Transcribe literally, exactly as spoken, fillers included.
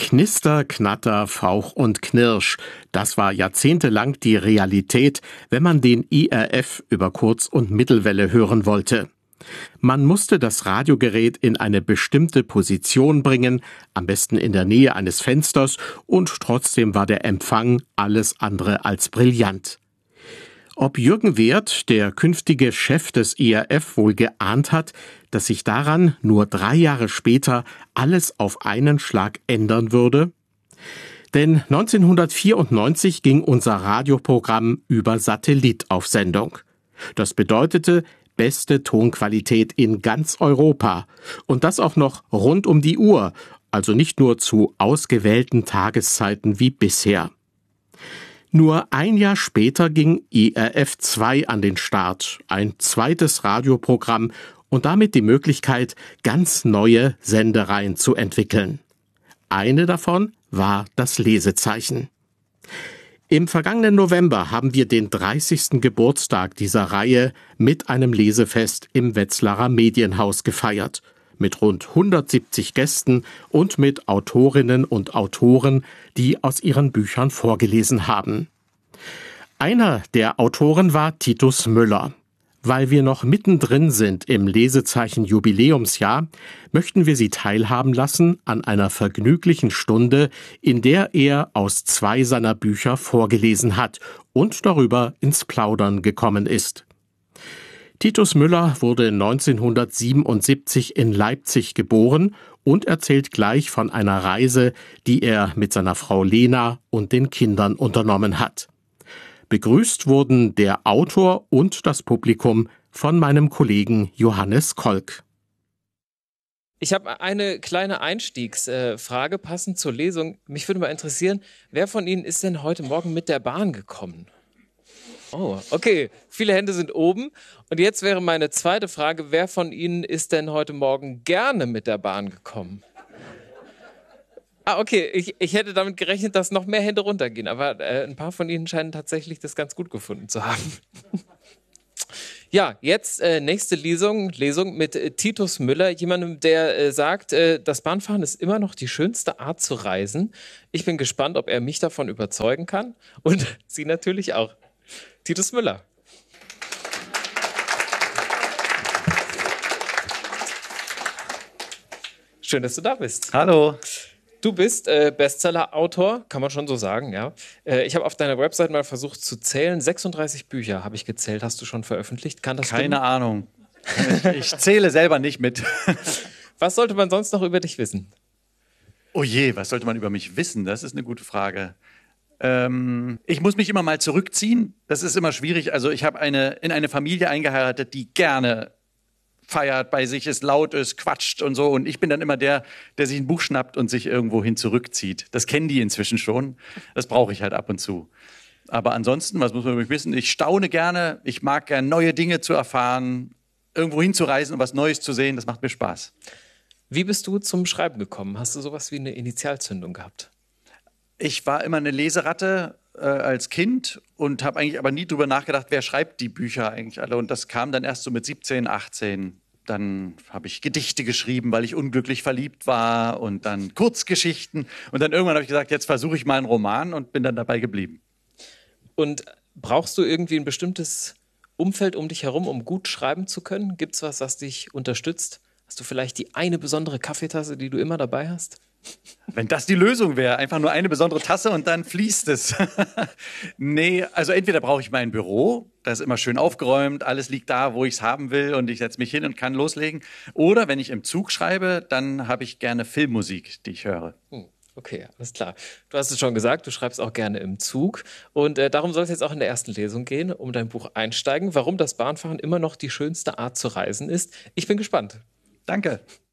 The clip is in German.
Knister, Knatter, Fauch und Knirsch. Das war jahrzehntelang die Realität, wenn man den I R F über Kurz- und Mittelwelle hören wollte. Man musste das Radiogerät in eine bestimmte Position bringen, am besten in der Nähe eines Fensters, und trotzdem war der Empfang alles andere als brillant. Ob Jürgen Werth, der künftige Chef des I R F, wohl geahnt hat, dass sich daran nur drei Jahre später alles auf einen Schlag ändern würde? Denn neunzehnhundertvierundneunzig ging unser Radioprogramm über Satellit auf Sendung. Das bedeutete beste Tonqualität in ganz Europa. Und das auch noch rund um die Uhr, also nicht nur zu ausgewählten Tageszeiten wie bisher. Nur ein Jahr später ging I R F zwei an den Start, ein zweites Radioprogramm und damit die Möglichkeit, ganz neue Sendereien zu entwickeln. Eine davon war das Lesezeichen. Im vergangenen November haben wir den dreißigsten Geburtstag dieser Reihe mit einem Lesefest im Wetzlarer Medienhaus gefeiert. Mit rund hundertsiebzig Gästen und mit Autorinnen und Autoren, die aus ihren Büchern vorgelesen haben. Einer der Autoren war Titus Müller. Weil wir noch mittendrin sind im Lesezeichen-Jubiläumsjahr, möchten wir Sie teilhaben lassen an einer vergnüglichen Stunde, in der er aus zwei seiner Bücher vorgelesen hat und darüber ins Plaudern gekommen ist. Titus Müller wurde neunzehnhundertsiebenundsiebzig in Leipzig geboren und erzählt gleich von einer Reise, die er mit seiner Frau Lena und den Kindern unternommen hat. Begrüßt wurden der Autor und das Publikum von meinem Kollegen Johannes Kolk. Ich habe eine kleine Einstiegsfrage passend zur Lesung. Mich würde mal interessieren, wer von Ihnen ist denn heute Morgen mit der Bahn gekommen? Oh, okay. Viele Hände sind oben. Und jetzt wäre meine zweite Frage, wer von Ihnen ist denn heute Morgen gerne mit der Bahn gekommen? Ah, okay. Ich, ich hätte damit gerechnet, dass noch mehr Hände runtergehen. Aber äh, ein paar von Ihnen scheinen tatsächlich das ganz gut gefunden zu haben. Ja, jetzt äh, nächste Lesung, Lesung mit äh, Titus Müller, jemandem, der äh, sagt, äh, das Bahnfahren ist immer noch die schönste Art zu reisen. Ich bin gespannt, ob er mich davon überzeugen kann und Sie natürlich auch. Titus Müller. Schön, dass du da bist. Hallo. Du bist äh, Bestseller-Autor, kann man schon so sagen, ja. Äh, ich habe auf deiner Website mal versucht zu zählen. sechsunddreißig Bücher habe ich gezählt, hast du schon veröffentlicht. Kann das Keine stimmen? Ahnung. Ich zähle selber nicht mit. Was sollte man sonst noch über dich wissen? Oh je, was sollte man über mich wissen? Das ist eine gute Frage. Ähm, ich muss mich immer mal zurückziehen. Das ist immer schwierig. Also ich habe eine, in eine Familie eingeheiratet, die gerne feiert, bei sich ist, laut ist, quatscht und so. Und ich bin dann immer der, der sich ein Buch schnappt und sich irgendwohin zurückzieht. Das kennen die inzwischen schon. Das brauche ich halt ab und zu. Aber ansonsten, was muss man über mich wissen? Ich staune gerne. Ich mag gerne neue Dinge zu erfahren, irgendwo hinzureisen und was Neues zu sehen. Das macht mir Spaß. Wie bist du zum Schreiben gekommen? Hast du sowas wie eine Initialzündung gehabt? Ich war immer eine Leseratte äh, als Kind und habe eigentlich aber nie drüber nachgedacht, wer schreibt die Bücher eigentlich alle. Und das kam dann erst so mit siebzehn, achtzehn. Dann habe ich Gedichte geschrieben, weil ich unglücklich verliebt war, und dann Kurzgeschichten. Und dann irgendwann habe ich gesagt, jetzt versuche ich mal einen Roman, und bin dann dabei geblieben. Und brauchst du irgendwie ein bestimmtes Umfeld um dich herum, um gut schreiben zu können? Gibt es was, was dich unterstützt? Hast du vielleicht die eine besondere Kaffeetasse, die du immer dabei hast? Wenn das die Lösung wäre, einfach nur eine besondere Tasse und dann fließt es. Nee, also entweder brauche ich mein Büro, das ist immer schön aufgeräumt, alles liegt da, wo ich es haben will, und ich setze mich hin und kann loslegen. Oder wenn ich im Zug schreibe, dann habe ich gerne Filmmusik, die ich höre. Hm, okay, alles klar. Du hast es schon gesagt, du schreibst auch gerne im Zug. Und äh, darum soll es jetzt auch in der ersten Lesung gehen, um dein Buch einsteigen, warum das Bahnfahren immer noch die schönste Art zu reisen ist. Ich bin gespannt. Danke.